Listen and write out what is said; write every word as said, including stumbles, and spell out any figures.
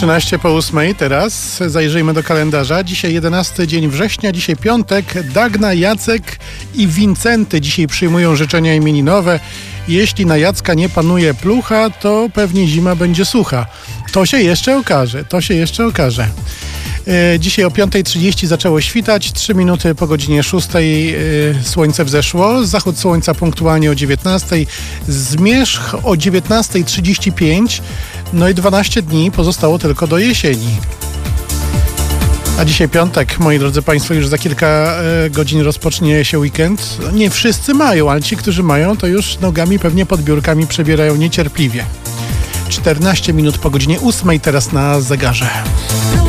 trzynaście po ósmej teraz. Zajrzyjmy do kalendarza. Dzisiaj jedenasty dzień września, dzisiaj piątek. Dagna, Jacek i Wincenty dzisiaj przyjmują życzenia imieninowe. Jeśli na Jacka nie panuje plucha, to pewnie zima będzie sucha. To się jeszcze okaże, to się jeszcze okaże. Dzisiaj o piąta trzydzieści zaczęło świtać, trzy minuty po godzinie szóstej słońce wzeszło, zachód słońca punktualnie o dziewiętnastej, zmierzch o dziewiętnasta trzydzieści pięć, no i dwanaście dni pozostało tylko do jesieni. A dzisiaj piątek, moi drodzy Państwo, już za kilka godzin rozpocznie się weekend. Nie wszyscy mają, ale ci, którzy mają, to już nogami pewnie pod biurkami przebierają niecierpliwie. czternaście minut po godzinie ósmej teraz na zegarze.